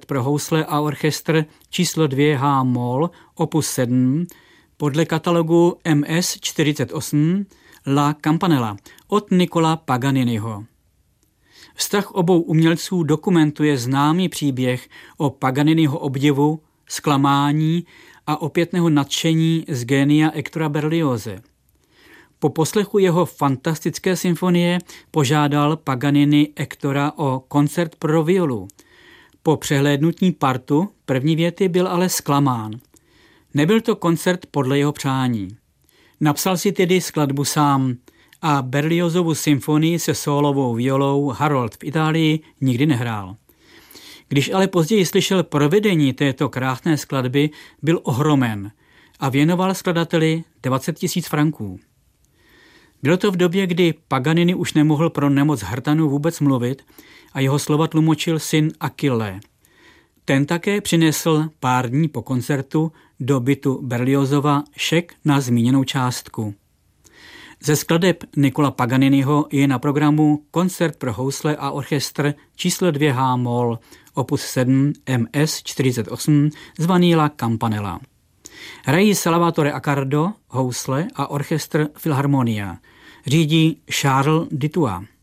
pro housle a orchestr číslo 2 H-moll opus 7 podle katalogu MS 48 La Campanella od Niccola Paganiniho. Vztah obou umělců dokumentuje známý příběh o Paganiniho obdivu, zklamání a opětného nadšení z génia Hectora Berlioze. Po poslechu jeho fantastické symfonie požádal Paganini Hectora o koncert pro violu. Po přehlédnutí partu první věty byl ale zklamán. Nebyl to koncert podle jeho přání. Napsal si tedy skladbu sám a Berliozovu symfonii se sólovou violou Harold v Itálii nikdy nehrál. Když ale později slyšel provedení této krásné skladby, byl ohromen a věnoval skladateli 20 000 franků. Bylo to v době, kdy Paganini už nemohl pro nemoc hrtanu vůbec mluvit a jeho slova tlumočil syn Achille. Ten také přinesl pár dní po koncertu do bytu Berliozova šek na zmíněnou částku. Ze skladeb Niccola Paganiniho je na programu koncert pro housle a orchestr číslo 2 H-moll opus 7 MS 48 zvaný La Campanella. Hrají Salvatore Accardo, housle a orchestr Filharmonia. Řídí Charles Dutoit.